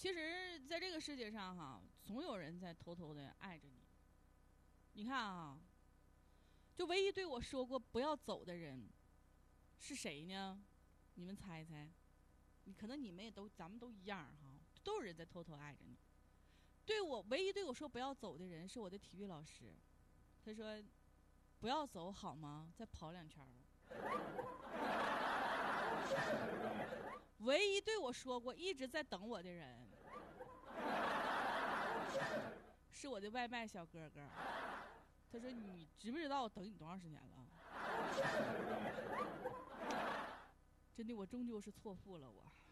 其实，在这个世界上哈，总有人在偷偷的爱着你。你看啊，就唯一对我说过不要走的人是谁呢？你们猜猜？可能你们也都，咱们都一样哈，都有人在偷偷爱着你。唯一对我说不要走的人是我的体育老师，他说不要走好吗？再跑2圈。唯一对我说过一直在等我的人是我的外卖小哥哥，他说你知不知道我等你多长时间了？真的，我终究是错付了我。